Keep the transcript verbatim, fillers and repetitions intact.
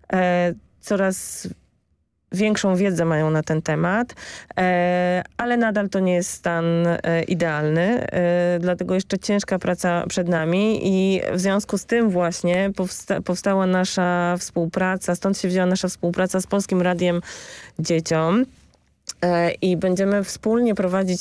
Coraz większą wiedzę mają na ten temat, e, ale nadal to nie jest stan e, idealny, e, dlatego jeszcze ciężka praca przed nami i w związku z tym właśnie powsta powstała nasza współpraca, stąd się wzięła nasza współpraca z Polskim Radiem Dzieciom. I będziemy wspólnie prowadzić